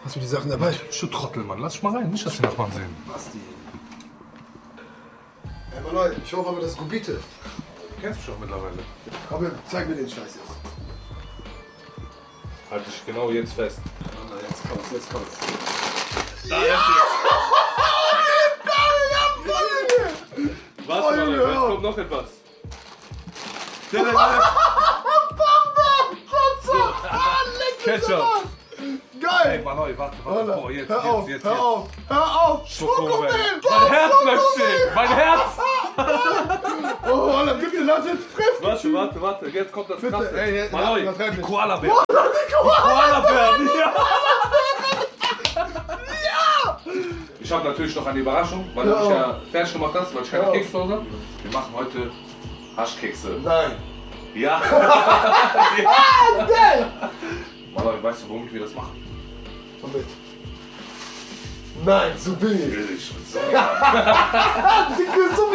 Hast du die Sachen dabei? Du Trottel, Mann. Lass dich mal rein. Nicht, dass die Nachbarn sehen. Basti. Hey, Maloi, ich hoffe aber, das ist Gubite. Du kennst mich doch mittlerweile. Komm her, zeig mir den Scheiß jetzt. Halt dich genau jetzt fest. Jetzt kommt's. Da ist es. Warte mal, jetzt kommt noch etwas. Ketchup. Geil! Ey, Maloi, warte. Boah, jetzt. Hör auf! Schokomel. Mein Herz bleibt stehen. Mein Herz. Oh, dann bitte, lass jetzt frisch. Warte. Jetzt kommt das Bitte, Krasse. ey, Maloi, übertreib die nicht. Koala-Bär. Koala-Bär, ja. Ich habe natürlich noch eine Überraschung, weil du mich ja fertig gemacht hast, weil ich keine Kekse zu Hause habe. Wir machen heute Haschkekse. Nein. Ja. Geil! Maloi, weißt du, womit wir das machen? Womit? Nein, so billig. Billig. So